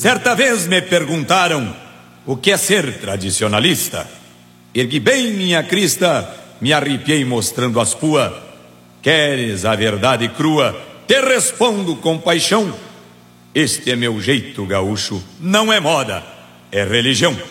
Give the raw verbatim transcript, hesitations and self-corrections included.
Certa vez me perguntaram o que é ser tradicionalista. Ergui bem minha crista, me arrepiei mostrando as puas. Queres a verdade crua? Te respondo com paixão. Este é meu jeito gaúcho, não é moda, é religião.